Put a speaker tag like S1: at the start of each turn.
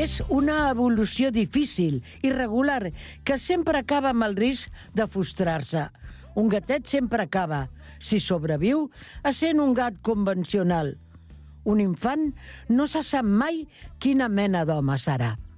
S1: És una evolució difícil, irregular, que sempre acaba amb el risc de frustrar-se. Un gatet sempre acaba, si sobreviu, essent un gat convencional. Un infant no se sap mai quina mena d'home serà.